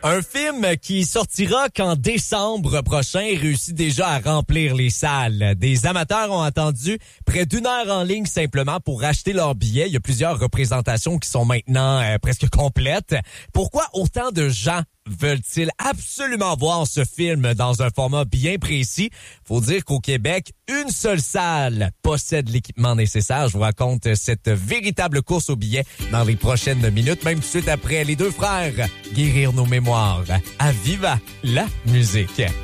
Un film qui sortira qu'en décembre prochain réussit déjà à remplir les salles. Des amateurs ont attendu près d'une heure en ligne simplement pour acheter leurs billets. Il y a plusieurs représentations qui sont maintenant presque complètes. Pourquoi autant de gens veulent-ils absolument voir ce film dans un format bien précis? Faut dire qu'au Québec, une seule salle possède l'équipement nécessaire. Je vous raconte cette véritable course aux billets dans les prochaines minutes, même tout de suite après les deux frères. Guérir nos mémoires. À Viva la musique.